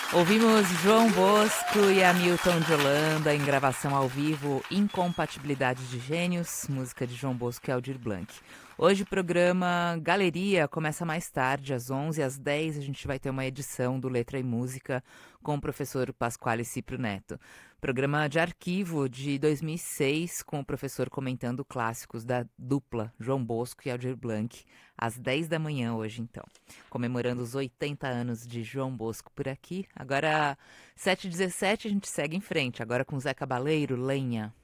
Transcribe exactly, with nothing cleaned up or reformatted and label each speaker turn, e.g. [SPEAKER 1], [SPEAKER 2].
[SPEAKER 1] Ouvimos João Bosco e Hamilton de Holanda em gravação ao vivo Incompatibilidade de Gênios, música de João Bosco e Aldir Blanc. Hoje o programa Galeria começa mais tarde, às onze, às dez a gente vai ter uma edição do Letra e Música com o professor Pasquale Cipro Neto. Programa de arquivo de dois mil e seis com o professor comentando clássicos da dupla João Bosco e Aldir Blanc, às dez da manhã hoje então. Comemorando os oitenta anos de João Bosco por aqui. Agora, sete e dezessete, a gente segue em frente, agora com Zé Cabaleiro, Lenha.